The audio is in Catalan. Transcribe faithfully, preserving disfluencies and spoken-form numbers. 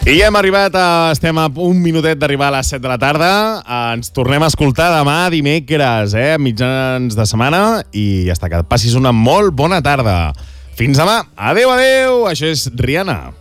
I hem arribat a... Estem a un minutet d'arribar a les set de la tarda. Ens tornem a escoltar demà dimecres, eh? Mitjans de setmana. I ja està, que passis una molt bona tarda. Fins demà. Adéu, adéu. Això és Rihanna.